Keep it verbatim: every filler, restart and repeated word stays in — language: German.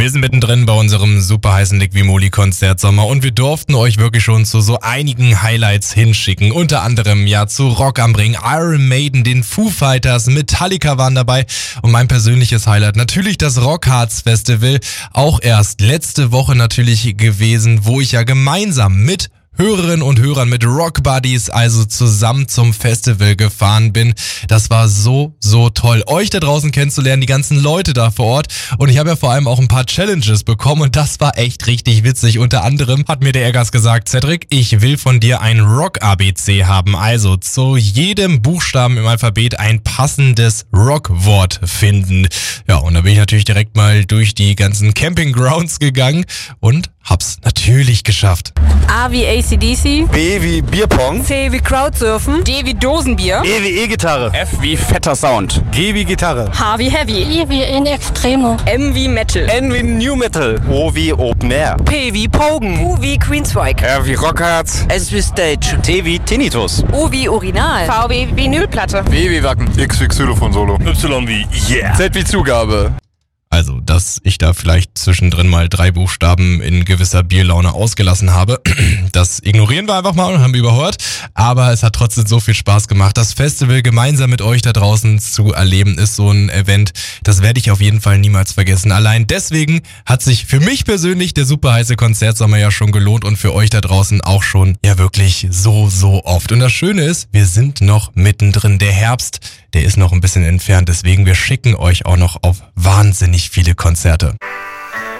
Wir sind mittendrin bei unserem super heißen Liqui-Moly-Konzertsommer und wir durften euch wirklich schon zu so einigen Highlights hinschicken. Unter anderem ja zu Rock am Ring, Iron Maiden, den Foo Fighters, Metallica waren dabei und mein persönliches Highlight natürlich das Rockharz Festival. Auch erst letzte Woche natürlich gewesen, wo ich ja gemeinsam mit Hörerinnen und Hörern, mit Rock Buddies, also zusammen zum Festival gefahren bin. Das war so, so toll, euch da draußen kennenzulernen, die ganzen Leute da vor Ort. Und ich habe ja vor allem auch ein paar Challenges bekommen und das war echt richtig witzig. Unter anderem hat mir der Eggers gesagt, Cedric, ich will von dir ein Rock-A B C haben. Also zu jedem Buchstaben im Alphabet ein passendes Rock-Wort finden. Ja, und da bin ich natürlich direkt mal durch die ganzen Campinggrounds gegangen und hab's natürlich geschafft. A wie A C D C. B wie Bierpong. C wie Crowdsurfen. D wie Dosenbier. E wie E-Gitarre. F wie fetter Sound. G wie Gitarre. H wie Heavy. I wie in Extremo. M wie Metal. N wie New Metal. O wie Open Air. P wie Pogen. Q wie Queensryche. R wie Rockharz. S wie Stage. T wie Tinnitus. U wie Urinal. V wie Vinylplatte. W wie Wacken. X wie Xylophon Solo. Y wie Yeah. Z wie Zugabe. Also, dass ich da vielleicht zwischendrin mal drei Buchstaben in gewisser Bierlaune ausgelassen habe, das ignorieren wir einfach mal und haben überhört. Aber es hat trotzdem so viel Spaß gemacht. Das Festival gemeinsam mit euch da draußen zu erleben, ist so ein Event, das werde ich auf jeden Fall niemals vergessen. Allein deswegen hat sich für mich persönlich der super heiße Konzertsommer ja schon gelohnt und für euch da draußen auch schon ja wirklich so, so oft. Und das Schöne ist, wir sind noch mittendrin. Der Herbst, der ist noch ein bisschen entfernt. Deswegen, wir schicken euch auch noch auf wahnsinnig viele Konzerte.